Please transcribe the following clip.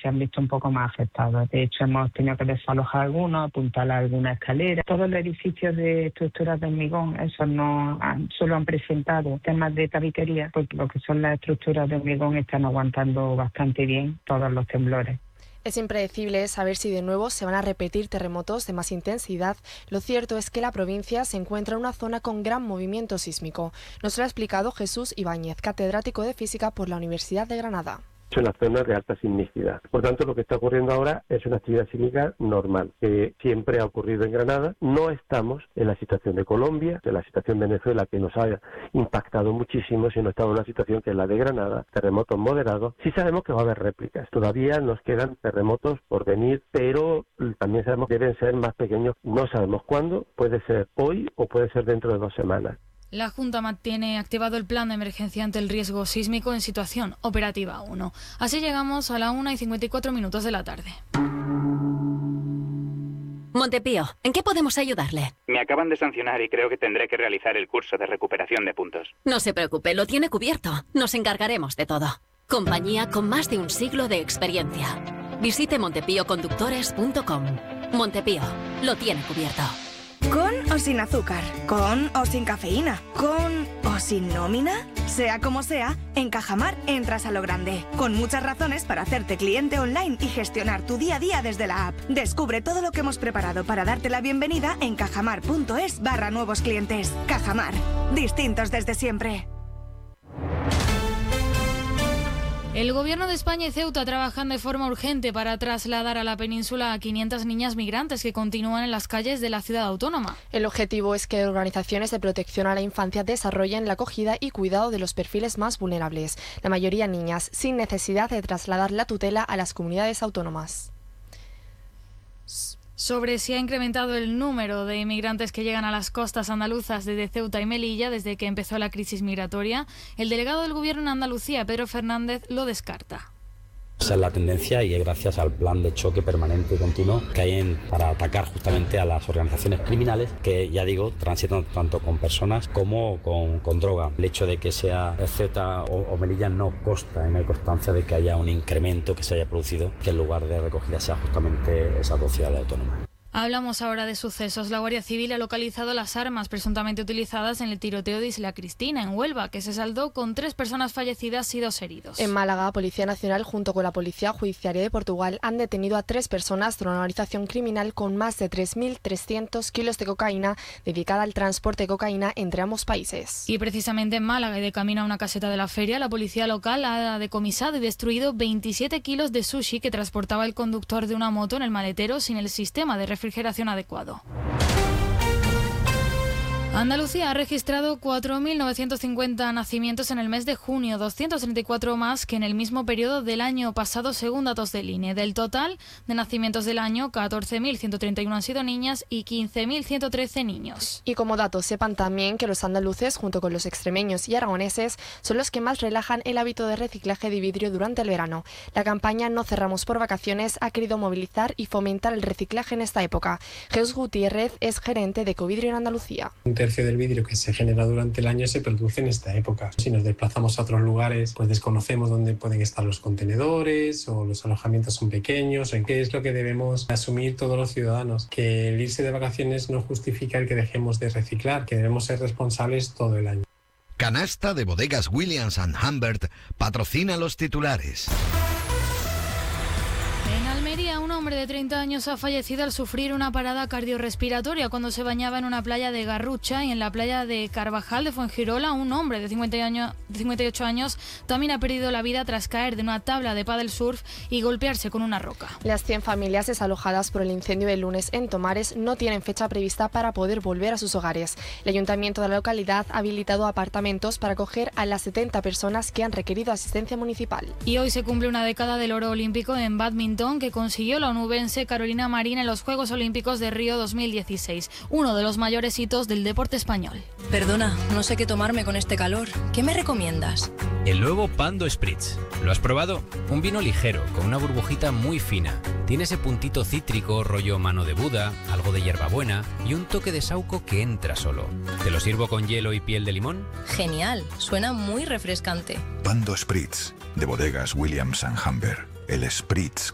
se han visto un poco más afectados. De hecho, hemos tenido que desalojar algunos, apuntalar alguna escalera. Todos los edificios de estructuras de hormigón, esos solo han presentado temas de tabiquería, porque lo que son las estructuras de hormigón están aguantando bastante bien todos los temblores. Es impredecible saber si de nuevo se van a repetir terremotos de más intensidad. Lo cierto es que la provincia se encuentra en una zona con gran movimiento sísmico. Nos lo ha explicado Jesús Ibáñez, catedrático de Física por la Universidad de Granada. Es una zona de alta sismicidad. Por tanto, lo que está ocurriendo ahora es una actividad sísmica normal, que siempre ha ocurrido en Granada. No estamos en la situación de Colombia, en la situación de Venezuela, que nos ha impactado muchísimo, sino estamos en una situación que es la de Granada, terremotos moderados. Sí sabemos que va a haber réplicas. Todavía nos quedan terremotos por venir, pero también sabemos que deben ser más pequeños. No sabemos cuándo, puede ser hoy o puede ser dentro de 2 semanas. La Junta mantiene activado el plan de emergencia ante el riesgo sísmico en situación operativa 1. Así llegamos a la 1:54 de la tarde. Montepío, ¿en qué podemos ayudarle? Me acaban de sancionar y creo que tendré que realizar el curso de recuperación de puntos. No se preocupe, lo tiene cubierto. Nos encargaremos de todo. Compañía con más de un siglo de experiencia. Visite montepíoconductores.com. Montepío, lo tiene cubierto. ¿Con o sin azúcar? ¿Con o sin cafeína? ¿Con o sin nómina? Sea como sea, en Cajamar entras a lo grande. Con muchas razones para hacerte cliente online y gestionar tu día a día desde la app. Descubre todo lo que hemos preparado para darte la bienvenida en cajamar.es/nuevos clientes. Cajamar, distintos desde siempre. El Gobierno de España y Ceuta trabajan de forma urgente para trasladar a la península a 500 niñas migrantes que continúan en las calles de la ciudad autónoma. El objetivo es que organizaciones de protección a la infancia desarrollen la acogida y cuidado de los perfiles más vulnerables, la mayoría niñas, sin necesidad de trasladar la tutela a las comunidades autónomas. Sobre si ha incrementado el número de inmigrantes que llegan a las costas andaluzas desde Ceuta y Melilla desde que empezó la crisis migratoria, el delegado del Gobierno en Andalucía, Pedro Fernández, lo descarta. Esa es la tendencia y es gracias al plan de choque permanente y continuo que hay para atacar justamente a las organizaciones criminales que, ya digo, transitan tanto con personas como con droga. El hecho de que sea Ceuta o Melilla no consta, no hay constancia de que haya un incremento que se haya producido, que el lugar de recogida sea justamente esas dos ciudades autónomas. Hablamos ahora de sucesos. La Guardia Civil ha localizado las armas presuntamente utilizadas en el tiroteo de Isla Cristina, en Huelva, que se saldó con 3 personas fallecidas y 2 heridos. En Málaga, Policía Nacional junto con la Policía Judiciaria de Portugal han detenido a 3 personas de una organización criminal con más de 3.300 kilos de cocaína dedicada al transporte de cocaína entre ambos países. Y precisamente en Málaga y de camino a una caseta de la feria, la policía local ha decomisado y destruido 27 kilos de sushi que transportaba el conductor de una moto en el maletero sin el sistema de refrigeración adecuado. Andalucía ha registrado 4.950 nacimientos en el mes de junio, 234 más que en el mismo periodo del año pasado, según datos del INE. Del total de nacimientos del año, 14.131 han sido niñas y 15.113 niños. Y como datos, sepan también que los andaluces, junto con los extremeños y aragoneses, son los que más relajan el hábito de reciclaje de vidrio durante el verano. La campaña No cerramos por vacaciones ha querido movilizar y fomentar el reciclaje en esta época. Jesús Gutiérrez es gerente de Ecovidrio en Andalucía. Del vidrio que se genera durante el año se produce en esta época. Si nos desplazamos a otros lugares, pues desconocemos dónde pueden estar los contenedores o los alojamientos son pequeños. ¿En qué es lo que debemos asumir todos los ciudadanos? Que el irse de vacaciones no justifica el que dejemos de reciclar, que debemos ser responsables todo el año. Canasta de Bodegas Williams & Humbert patrocina los titulares. En Almería, un hombre de 30 años ha fallecido al sufrir una parada cardiorrespiratoria cuando se bañaba en una playa de Garrucha, y en la playa de Carvajal de Fuengirola, un hombre de 58 años también ha perdido la vida tras caer de una tabla de paddle surf y golpearse con una roca. Las 100 familias desalojadas por el incendio del lunes en Tomares no tienen fecha prevista para poder volver a sus hogares. El ayuntamiento de la localidad ha habilitado apartamentos para acoger a las 70 personas que han requerido asistencia municipal. Y hoy se cumple una década del oro olímpico en bádminton que consiguió la onubense Carolina Marín en los Juegos Olímpicos de Río 2016, uno de los mayores hitos del deporte español. Perdona, no sé qué tomarme con este calor. ¿Qué me recomiendas? El nuevo Pando Spritz. ¿Lo has probado? Un vino ligero, con una burbujita muy fina. Tiene ese puntito cítrico, rollo mano de Buda, algo de hierbabuena y un toque de saúco que entra solo. ¿Te lo sirvo con hielo y piel de limón? Genial, suena muy refrescante. Pando Spritz, de Bodegas Williams & Humbert. El Spritz